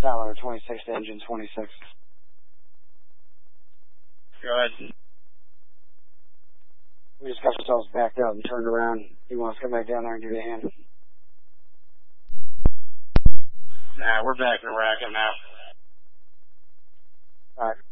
Tyler 26 to engine 26. Go ahead. We just got ourselves backed up and turned around. He wants to come back down there and give you a hand. Nah, we're back in the racket now. Alright.